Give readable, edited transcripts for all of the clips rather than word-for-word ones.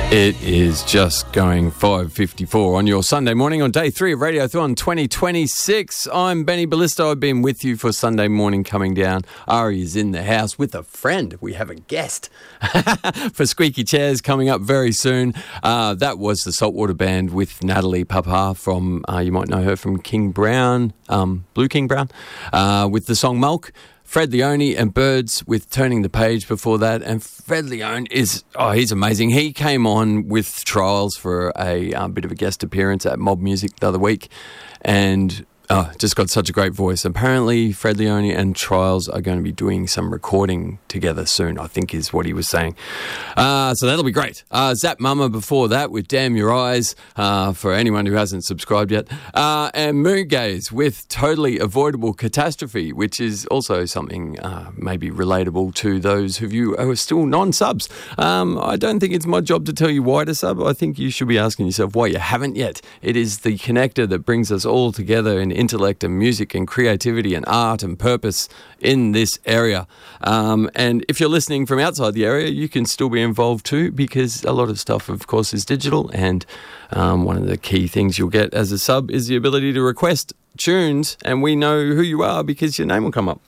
It is just going 5:54 on your Sunday morning on day 3 of Radiothon 2026. I'm Benny Ballisto. I've been with you for Sunday morning coming down. Ari is in the house with a friend. We have a guest for Squeaky Chairs coming up very soon. That was the Saltwater Band with Natalie Papa from, you might know her from King Brown, Blue King Brown, with the song Mulk. Fred Leone and Birds with Turning the Page before that. And Fred Leone is, he's amazing. He came on with Trials for a bit of a guest appearance at Mob Music the other week and just got such a great voice. Apparently, Fred Leone and Trials are going to be doing some recording together soon, I think is what he was saying. So that'll be great. Zap Mama before that with Damn Your Eyes, for anyone who hasn't subscribed yet. And Moongaze with Totally Avoidable Catastrophe, which is also something maybe relatable to those of you who are still non-subs. I don't think it's my job to tell you why to sub. I think you should be asking yourself why you haven't yet. It is the connector that brings us all together in intellect and music and creativity and art and purpose in this area. And if you're listening from outside the area, you can still be involved too, because a lot of stuff, of course, is digital. And one of the key things you'll get as a sub is the ability to request tunes, and we know who you are because your name will come up.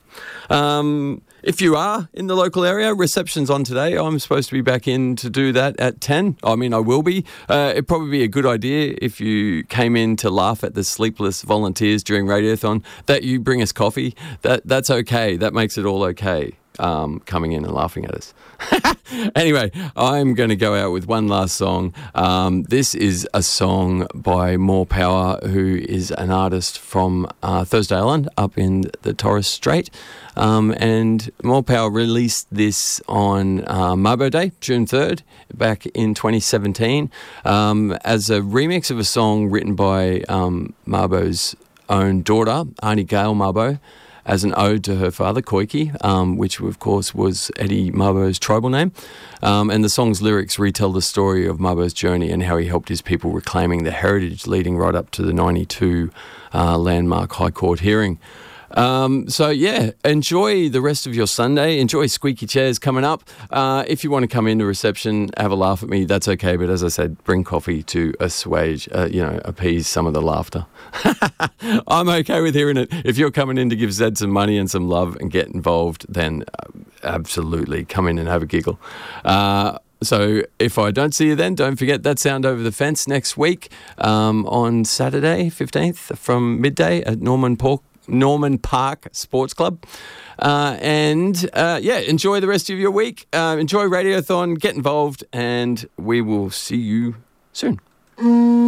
If you are in the local area, reception's on today. I'm supposed to be back in to do that at 10. I mean, I will be. It'd probably be a good idea if you came in to laugh at the sleepless volunteers during Radiothon that you bring us coffee. That's okay. That makes it all okay, coming in and laughing at us. Anyway, I'm going to go out with one last song. This is a song by More Power, who is an artist from Thursday Island up in the Torres Strait. And More Power released this on Mabo Day, June 3rd, back in 2017, as a remix of a song written by Mabo's own daughter, Arnie Gale Mabo, as an ode to her father, Koiki, which of course was Eddie Mabo's tribal name. And the song's lyrics retell the story of Mabo's journey and how he helped his people reclaiming the heritage leading right up to the 92 landmark High Court hearing. So yeah, enjoy the rest of your Sunday. Enjoy Squeaky Chairs coming up. If you want to come into reception, have a laugh at me, that's okay. But as I said, bring coffee to assuage, appease some of the laughter. I'm okay with hearing it. If you're coming in to give Zed some money and some love and get involved, then absolutely come in and have a giggle. So if I don't see you then, don't forget that Sound Over the Fence next week on Saturday, 15th, from midday at Norman Park Sports Club. Enjoy the rest of your week. Enjoy Radiothon, get involved, and we will see you soon.